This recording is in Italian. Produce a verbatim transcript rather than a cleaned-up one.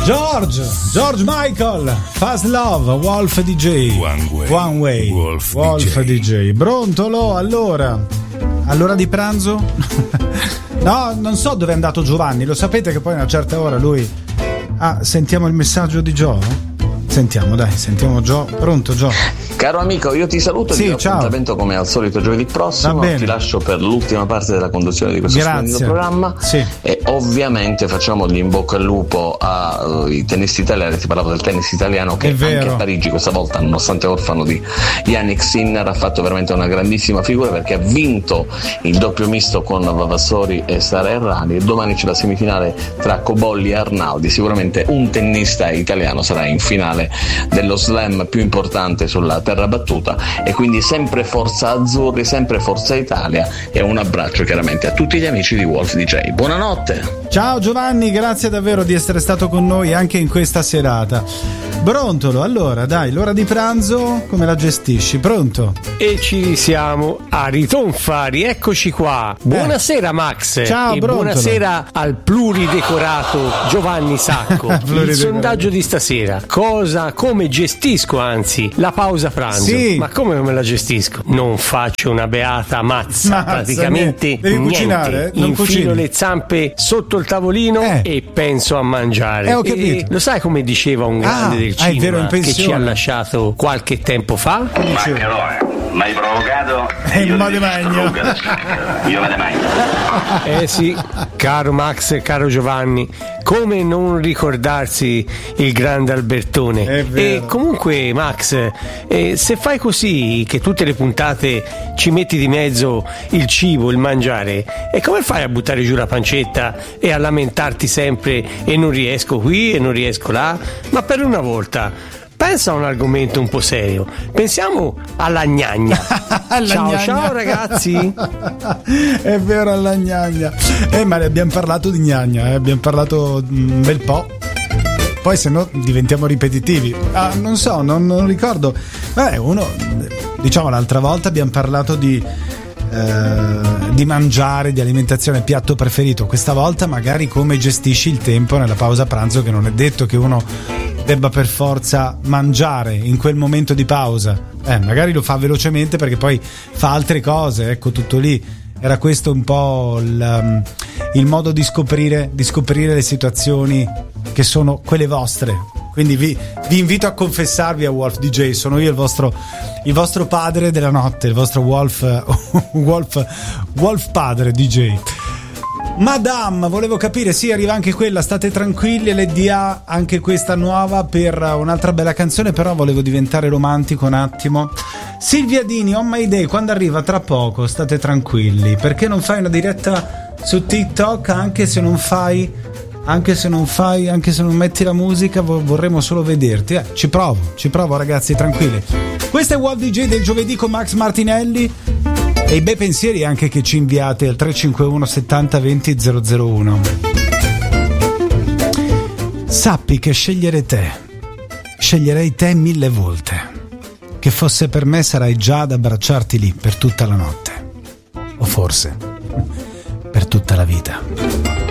George, George Michael, Fast Love, Wolf D J. One Way, One Way. Wolf, Wolf D J. D J. Brontolo, allora, all'ora di pranzo? No, non so dove è andato Giovanni, lo sapete che poi a una certa ora lui... Ah, sentiamo il messaggio di Gio? Sentiamo, dai, sentiamo Gio. Pronto, Gio? Caro amico, io ti saluto e sì, ti do ciao. appuntamento come al solito giovedì prossimo. Ti lascio per l'ultima parte della conduzione di questo Grazie. splendido programma. Sì. E ovviamente facciamo gli in bocca al lupo ai tennisti italiani. Ti parlavo del tennis italiano che anche a Parigi questa volta, nonostante orfano di Yannick Sinner, ha fatto veramente una grandissima figura perché ha vinto il doppio misto con Vavassori e Sara Errani e domani c'è la semifinale tra Cobolli e Arnaldi. Sicuramente un tennista italiano sarà in finale dello slam più importante sulla terra battuta e quindi sempre forza azzurri, sempre forza Italia e un abbraccio chiaramente a tutti gli amici di Wolf D J. Buonanotte. Ciao Giovanni, grazie davvero di essere stato con noi anche in questa serata. Brontolo, allora dai, l'ora di pranzo come la gestisci? Pronto? E ci siamo a ritonfa, rieccoci qua. Buonasera Max. Ciao, e Brontolo. buonasera al pluridecorato Giovanni Sacco. Il sondaggio di stasera: cosa, come gestisco anzi la pausa pranzo? Sì. Ma come me la gestisco? Non faccio una beata mazza, mazza praticamente niente. Devi niente. cucinare? Non Infilo cucini. le zampe sotto il tavolino eh. e penso a mangiare. Eh, ho capito. E lo sai come diceva un grande ah, del ah, è vero, cinema in che ci ha lasciato qualche tempo fa? Maccherone, mi hai provocato e io me ne magno. Io me ne magno. Eh sì, caro Max, caro Giovanni, come non ricordarsi il grande Albertone? È vero. E comunque Max, eh, se fai così che tutte le puntate ci metti di mezzo il cibo, il mangiare, e come fai a buttare giù la pancetta e a lamentarti sempre e non riesco qui e non riesco là? Ma per una volta pensa a un argomento un po' serio. Pensiamo alla gnagna. alla ciao gnagna. ciao ragazzi. È vero, alla gnagna. Eh, ma ne abbiamo parlato di gnagna, eh? Abbiamo parlato un bel po'. Poi se no diventiamo ripetitivi. Ah, non so, non, non ricordo. Beh, uno, diciamo l'altra volta abbiamo parlato di eh, di mangiare, di alimentazione, piatto preferito. Questa volta magari come gestisci il tempo nella pausa pranzo, che non è detto che uno debba per forza mangiare in quel momento di pausa. Eh, magari lo fa velocemente perché poi fa altre cose, ecco, tutto lì. Era questo un po' il, il modo di scoprire, di scoprire le situazioni che sono quelle vostre. Quindi vi, vi invito a confessarvi a Wolf D J, sono io il vostro, il vostro padre della notte, il vostro Wolf, Wolf, Wolf padre D J. Madame, volevo capire, sì, arriva anche quella, state tranquilli, L D A, anche questa nuova per un'altra bella canzone, però volevo diventare romantico un attimo. Silvia Dini, On My Day, quando arriva? Tra poco, state tranquilli. Perché non fai una diretta su TikTok anche se non fai, anche se non fai, anche se non metti la musica, vorremmo solo vederti. Eh, ci provo, ci provo ragazzi, tranquilli. Questo è Wolf D J del giovedì con Max Martinelli. E i bei pensieri anche che ci inviate al tre cinque uno settanta venti zero zero uno. Sappi che scegliere te, sceglierei te mille volte. Che fosse per me sarai già ad abbracciarti lì per tutta la notte. O forse per tutta la vita.